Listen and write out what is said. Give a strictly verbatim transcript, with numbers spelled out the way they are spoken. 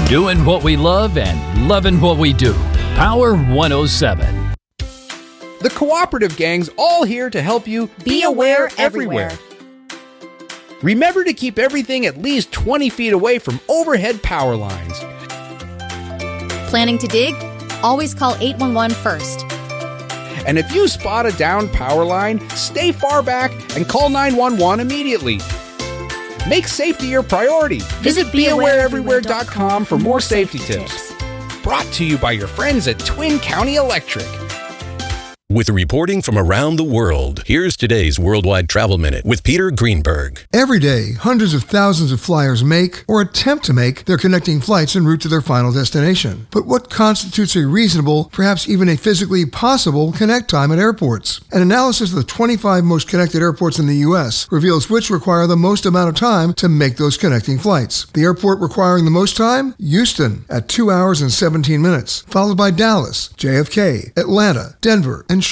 Doing what we love and loving what we do. Power one oh seven. The Cooperative Gang's all here to help you be aware everywhere. Remember to keep everything at least twenty feet away from overhead power lines. Planning to dig? Always call eight one one first. And if you spot a downed power line, stay far back and call nine one one immediately. Make safety your priority. Visit be aware everywhere dot com for more safety tips. Brought to you by your friends at Twin County Electric. With reporting from around the world, here's today's Worldwide Travel Minute with Peter Greenberg. Every day, hundreds of thousands of flyers make or attempt to make their connecting flights en route to their final destination. But what constitutes a reasonable, perhaps even a physically possible, connect time at airports? An analysis of the twenty-five most connected airports in the U S reveals which require the most amount of time to make those connecting flights. The airport requiring the most time? Houston, at two hours and seventeen minutes, followed by Dallas, J F K, Atlanta, Denver, and